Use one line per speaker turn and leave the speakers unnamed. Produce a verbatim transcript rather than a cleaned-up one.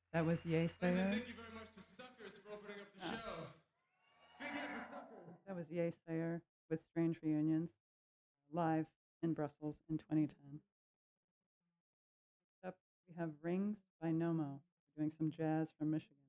That was Yay
Listen,
Sayer.
thank you very much to Suckers for opening up the
Ah,
show. Big hit for Suckers.
that was Yay Sayer with Strange Reunions live in Brussels in twenty ten. Up, we have Rings by Nomo, doing some jazz from Michigan.